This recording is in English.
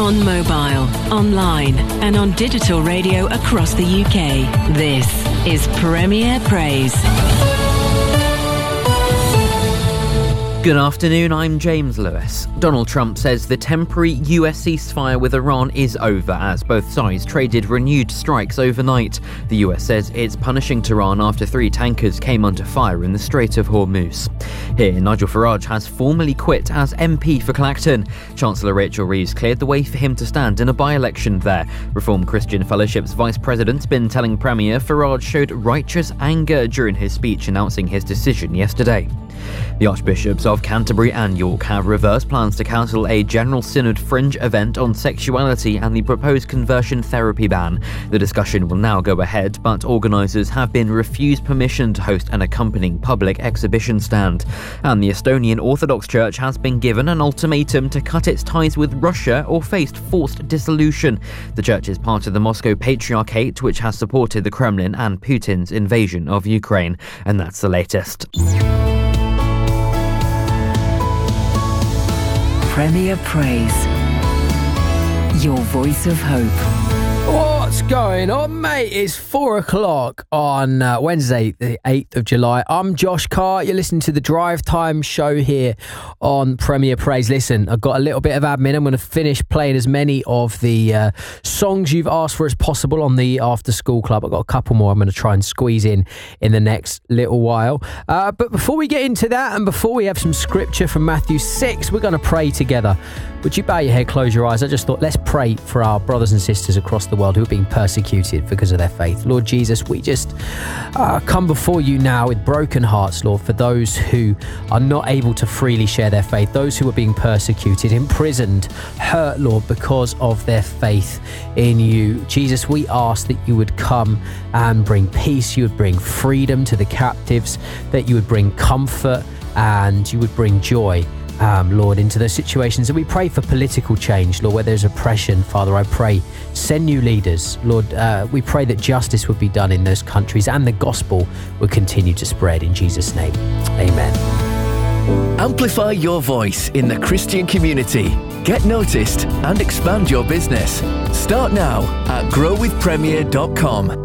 On mobile, online and on digital radio across the UK. This is Premier Praise. Good afternoon, I'm James Lewis. Donald Trump says the temporary US ceasefire with Iran is over as both sides traded renewed strikes overnight. The US says it's punishing Tehran after 3 tankers came under fire in the Strait of Hormuz. Here, Nigel Farage has formally quit as MP for Clacton. Chancellor Rachel Reeves cleared the way for him to stand in a by-election there. Reformed Christian Fellowship's Vice President's been telling Premier Farage showed righteous anger during his speech announcing his decision yesterday. The Archbishops of Canterbury and York have reversed plans to cancel a General Synod fringe event on sexuality and the proposed conversion therapy ban. The discussion will now go ahead, but organisers have been refused permission to host an accompanying public exhibition stand. And the Estonian Orthodox Church has been given an ultimatum to cut its ties with Russia or face forced dissolution. The church is part of the Moscow Patriarchate, which has supported the Kremlin and Putin's invasion of Ukraine. And that's the latest. Premier Praise. Your voice of hope. What's going on, mate? It's 4 o'clock on Wednesday, the 8th of July. I'm Josh Carr. You're listening to the Drive Time show here on Premier Praise. Listen, I've got a little bit of admin. I'm going to finish playing as many of the songs you've asked for as possible on the After School Club. I've got a couple more I'm going to try and squeeze in the next little while. But before we get into that and before we have some scripture from Matthew 6, we're going to pray together. Would you bow your head, close your eyes? I just thought, let's pray for our brothers and sisters across the world who are being persecuted because of their faith. Lord Jesus, we just come before you now with broken hearts, Lord, for those who are not able to freely share their faith, those who are being persecuted, imprisoned, hurt, Lord, because of their faith in you. Jesus, we ask that you would come and bring peace, you would bring freedom to the captives, that you would bring comfort and you would bring joy. Lord, into those situations. And we pray for political change, Lord, where there's oppression. Father, I pray, send new leaders. Lord, we pray that justice would be done in those countries and the gospel would continue to spread in Jesus' name. Amen. Amplify your voice in the Christian community. Get noticed and expand your business. Start now at growwithpremier.com.